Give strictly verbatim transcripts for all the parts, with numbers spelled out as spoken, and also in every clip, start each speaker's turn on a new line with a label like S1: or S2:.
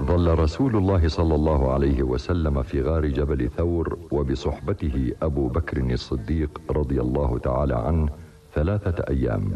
S1: ظل رسول الله صلى الله عليه وسلم في غار جبل ثور وبصحبته أبو بكر الصديق رضي الله تعالى عنه ثلاثة أيام.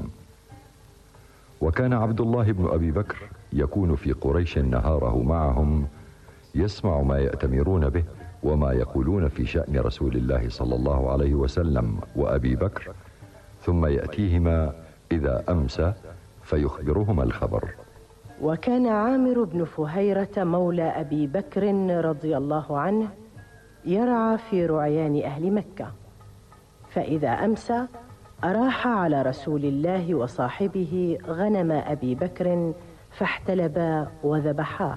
S1: وكان عبد الله بن أبي بكر يكون في قريش نهاره معهم، يسمع ما يأتمرون به وما يقولون في شأن رسول الله صلى الله عليه وسلم وأبي بكر، ثم يأتيهما إذا أمسى فيخبرهما الخبر.
S2: وكان عامر بن فهيرة مولى أبي بكر رضي الله عنه يرعى في رعيان أهل مكة، فإذا أمسى أراح على رسول الله وصاحبه غنم أبي بكر فاحتلبا وذبحاه.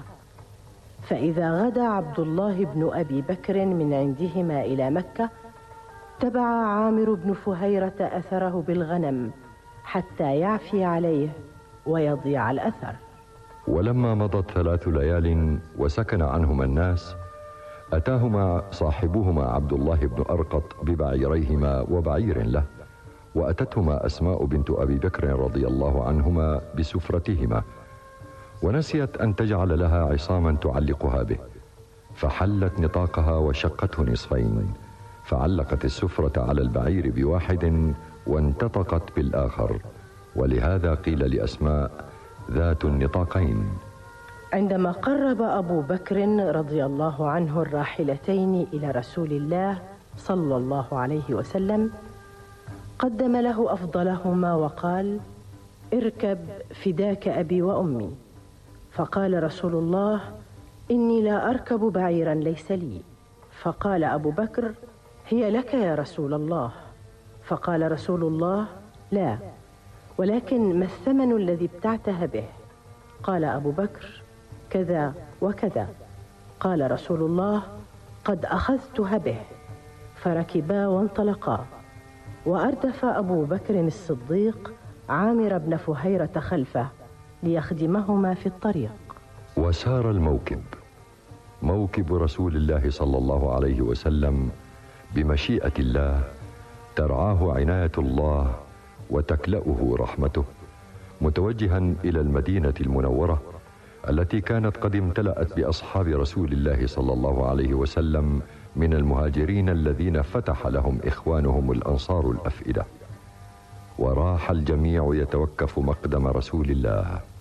S2: فإذا غدا عبد الله بن أبي بكر من عندهما إلى مكة تبع عامر بن فهيرة أثره بالغنم حتى يعفي عليه ويضيع الأثر.
S1: ولما مضت ثلاث ليال وسكن عنهما الناس، أتاهما صاحبهما عبد الله بن أرقط ببعيريهما وبعير له، وأتتهما أسماء بنت أبي بكر رضي الله عنهما بسفرتهما، ونسيت أن تجعل لها عصاما تعلقها به، فحلت نطاقها وشقته نصفين، فعلقت السفرة على البعير بواحد وانتطقت بالآخر، ولهذا قيل لأسماء ذات النطاقين.
S2: عندما قرب أبو بكر رضي الله عنه الراحلتين إلى رسول الله صلى الله عليه وسلم قدم له أفضلهما وقال: اركب فداك أبي وأمي. فقال رسول الله: إني لا أركب بعيرا ليس لي. فقال أبو بكر: هي لك يا رسول الله. فقال رسول الله: لا، ولكن ما الثمن الذي ابتعتها به؟ قال أبو بكر: كذا وكذا. قال رسول الله: قد أخذتها به. فركبا وانطلقا، وأردف أبو بكر الصديق عامر بن فهيرة خلفه ليخدمهما في الطريق.
S1: وسار الموكب، موكب رسول الله صلى الله عليه وسلم بمشيئة الله، ترعاه عناية الله وتكلأه رحمته، متوجها إلى المدينة المنورة التي كانت قد امتلأت بأصحاب رسول الله صلى الله عليه وسلم من المهاجرين الذين فتح لهم إخوانهم الأنصار الأفئدة. وراح الجميع يتوكف مقدم رسول الله.